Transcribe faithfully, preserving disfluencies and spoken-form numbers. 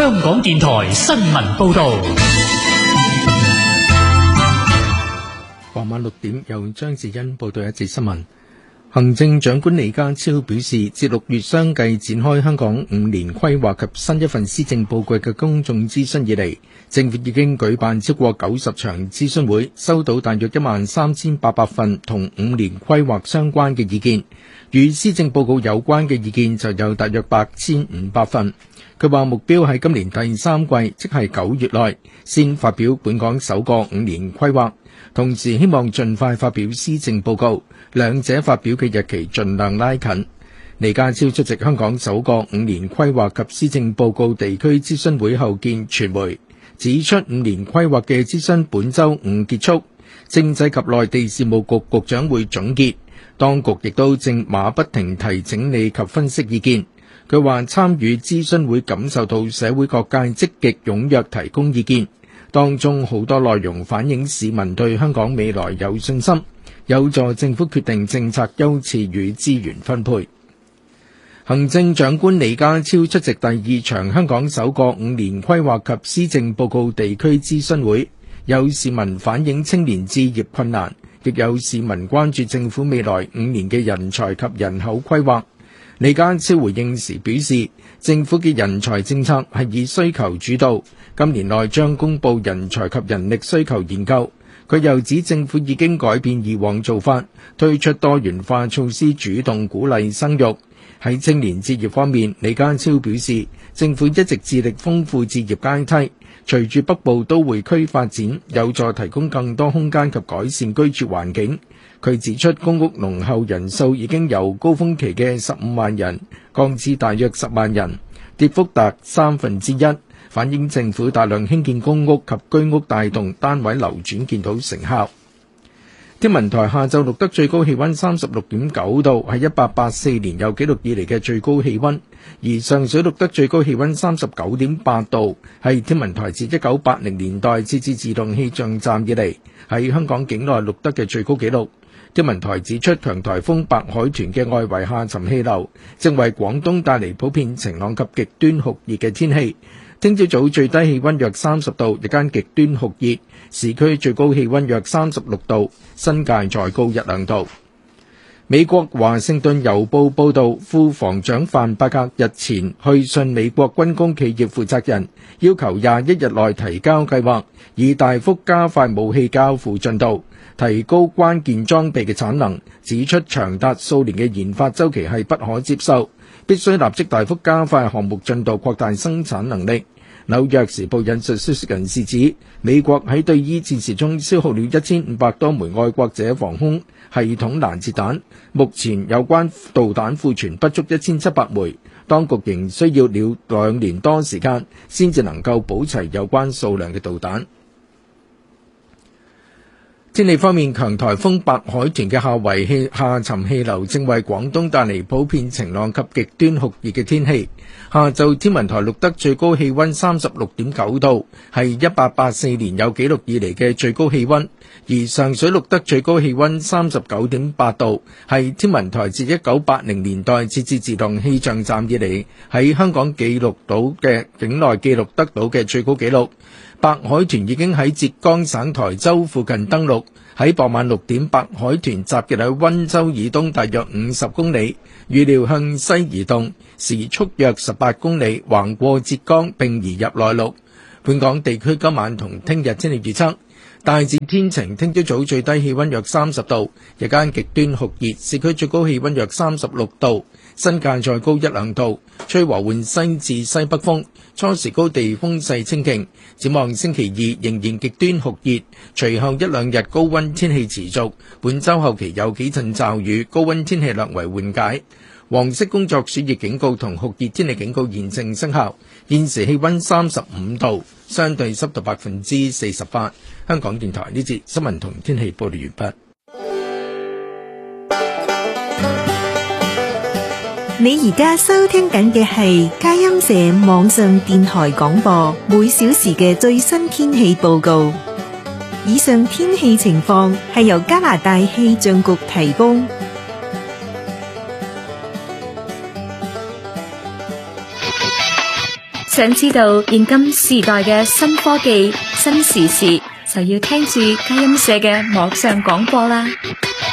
香港電台新聞報道。 傍晚六點，由張志欣報道一節新聞。行政長官李家超表示，自六月相繼展開香港五年規劃及新一份施政報告嘅公眾諮詢以嚟，政府已經舉辦超過九十場諮詢會，收到大約一萬三千八百份同五年規劃相關嘅意見，與施政報告有關嘅意見就有大約八千五百份。佢話目標喺今年第三季，即係九月內，先發表本港首個五年規劃，同時希望盡快發表施政報告，兩者發表嘅日期盡量拉近。李家超出席香港首個五年規劃及施政報告地區諮詢會後見傳媒，指出五年規劃嘅諮詢本週五結束，政制及內地事務局局長會總結，當局亦都正馬不停蹄整理及分析意見。佢話參與諮詢會感受到社會各界積極踴躍提供意見，當中好多內容反映市民對香港未來有信心，有助政府決定政策優次與資源分配。行政長官李家超出席第二場香港首個五年規劃及施政報告地區諮詢會，有市民反映青年置業困難，亦有市民關注政府未來五年嘅人才及人口規劃。李家超回應時表示，政府嘅人才政策係以需求主導，今年內將公布人才及人力需求研究。佢又指政府已經改變以往做法，推出多元化措施，主動鼓勵生育。喺青年置業方面，李家超表示，政府一直致力豐富置業階梯，隨住北部都會區發展，有助提供更多空間及改善居住環境。佢指出，公屋輪候人數已經由高峰期嘅十五萬人降至大約十萬人，跌幅達三分之一，反映政府大量興建公屋及居屋帶動單位流轉見到成效。天文台下晝錄得最高氣溫三十六點九度，係一八八四年有紀錄以嚟嘅最高氣溫，而上水錄得最高氣溫三十九點八度，係天文台自一九八零年代設置自動氣象站以嚟喺香港境內錄得嘅最高紀錄。天文台指出，強颱風白海豚嘅外圍下沉氣流正為廣東帶嚟普遍晴朗及極端酷熱嘅天氣。聽朝早最低氣溫約三十度，日間極端酷熱，市區最高氣溫約三十六度，新界再高一兩度。美國華盛頓郵報報道，副防長范伯格日前去信美國軍工企業負責人，要求廿一日內提交計劃，以大幅加快武器交付進度，提高關鍵裝備嘅產能，指出長達數年嘅研發週期係不可接受，必須立即大幅加快項目進度，擴大生產能力。紐約時報引述消息人士指，美國喺對伊戰事中消耗了一千五百多枚愛國者防空系統攔截彈，目前有關導彈庫存不足一千七百枚，當局仍需要了兩年多時間先至能夠補齊有關數量嘅導彈。天氣方面，強颱風白海豚嘅下圍氣下沉氣流正為廣東帶嚟普遍晴朗及極端酷熱嘅天氣。下晝天文台錄得最高氣溫三十六點九度，係一八八四年有紀錄以嚟嘅最高氣溫。而上水錄得最高氣溫三十九點八度，係天文台自一九八零年代設置自動氣象站以嚟喺香港記錄到嘅境內記錄得到嘅最高紀錄。白海豚已經喺浙江省台州附近登陸，喺傍晚六點，白海豚集結喺溫州以東大約五十公里，預料向西移動，時速約十八公里，橫過浙江並移入內陸。本港地區今晚同聽日天氣預測，大致天晴，聽朝早最低氣溫約三十度，日間極端酷熱，市區最高氣溫約三十六度，新界再高一兩度，吹和緩西至西北風，初時高地風勢清勁。展望星期二仍然極端酷熱，隨後一兩日高溫天氣持續，本週後期有幾陣驟雨，高溫天氣略為緩解。黃色工作暑熱警告同酷熱天氣警告現正生效。現時氣溫三十五度，相對濕度百分之四十八。香港電台呢節新聞同天氣報道完畢。 你而家收聽緊嘅係佳音社網上電台廣播，每小時嘅最新天氣報告。以上天氣情況係由加拿大氣象局提供。 想知道現今時代嘅新科技、新時事，就要聽住佳音社嘅網上廣播啦。